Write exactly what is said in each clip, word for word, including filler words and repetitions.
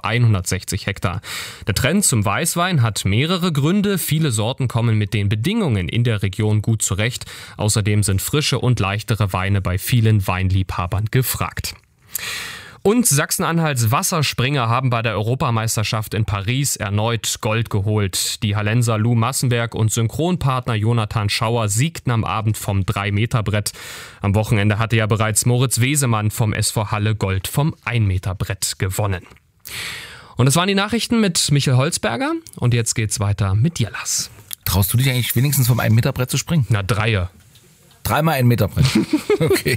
hundertsechzig Hektar. Der Trend zum Weißwein hat mehrere Gründe. Viele Sorten kommen mit den Bedingungen in der Region gut zurecht. Außerdem sind frische und leichtere Weine bei vielen Weinliebhabern gefragt. Und Sachsen-Anhalts Wasserspringer haben bei der Europameisterschaft in Paris erneut Gold geholt. Die Hallenser Lou Massenberg und Synchronpartner Jonathan Schauer siegten am Abend vom drei Meter Brett. Am Wochenende hatte ja bereits Moritz Wesemann vom S V Halle Gold vom ein Meter Brett gewonnen. Und das waren die Nachrichten mit Michael Holzberger. Und jetzt geht's weiter mit dir, Lars. Traust du dich eigentlich wenigstens vom ein Meter Brett zu springen? Na, Dreier. Dreimal ein Meter Brett. Okay.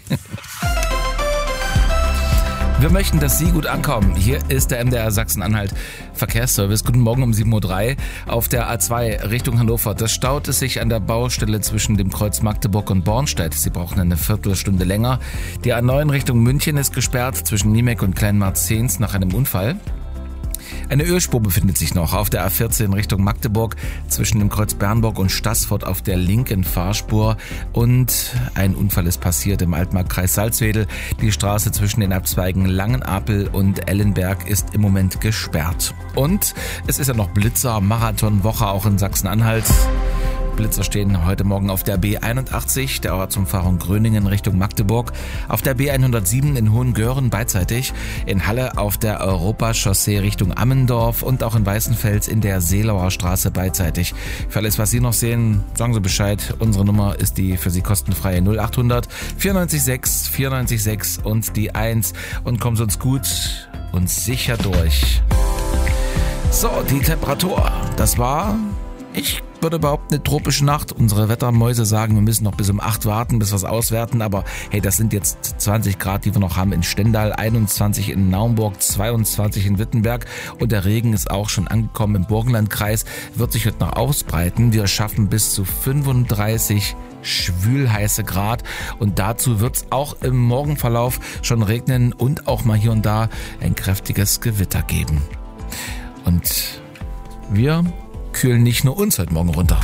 Wir möchten, dass Sie gut ankommen. Hier ist der M D R Sachsen-Anhalt Verkehrsservice. Guten Morgen um sieben Uhr drei auf der A zwei Richtung Hannover. Das staut es sich an der Baustelle zwischen dem Kreuz Magdeburg und Bornstedt. Sie brauchen eine Viertelstunde länger. Die A neun Richtung München ist gesperrt zwischen Niemek und Kleinmarzens nach einem Unfall. Eine Ölspur befindet sich noch auf der A vierzehn Richtung Magdeburg zwischen dem Kreuz Bernburg und Staßfurt auf der linken Fahrspur. Und ein Unfall ist passiert im Altmarkkreis Salzwedel. Die Straße zwischen den Abzweigen Langenapel und Ellenberg ist im Moment gesperrt. Und es ist ja noch Blitzer-Marathon-Woche auch in Sachsen-Anhalt. Blitzer stehen heute Morgen auf der B einundachtzig, der Ortsumfahrung Gröningen Richtung Magdeburg, auf der B hundertsieben in Hohengören beidseitig, in Halle auf der Europachaussee Richtung Ammendorf und auch in Weißenfels in der Seelauer Straße beidseitig. Für alles, was Sie noch sehen, sagen Sie Bescheid. Unsere Nummer ist die für Sie kostenfreie null achthundert vierundneunzig sechs vierundneunzig sechs und die eins und kommen Sie uns gut und sicher durch. So, die Temperatur, das war... Ich würde behaupten, eine tropische Nacht. Unsere Wettermäuse sagen, wir müssen noch bis um acht warten, bis wir es auswerten. Aber hey, das sind jetzt zwanzig Grad, die wir noch haben in Stendal, einundzwanzig in Naumburg, zweiundzwanzig in Wittenberg. Und der Regen ist auch schon angekommen im Burgenlandkreis. Wird sich heute noch ausbreiten. Wir schaffen bis zu fünfunddreißig schwülheiße Grad. Und dazu wird es auch im Morgenverlauf schon regnen und auch mal hier und da ein kräftiges Gewitter geben. Und wir kühlen nicht nur uns heute Morgen runter.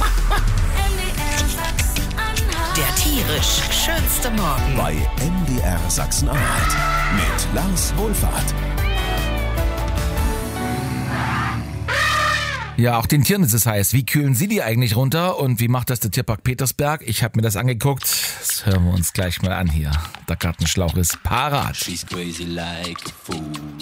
Der tierisch schönste Morgen bei M D R Sachsen-Anhalt mit Lars Wohlfahrt. Ja, auch den Tieren ist es heiß. Wie kühlen Sie die eigentlich runter und wie macht das der Tierpark Petersberg? Ich habe mir das angeguckt. Das hören wir uns gleich mal an hier. Der Gartenschlauch ist parat. She's crazy like a fool.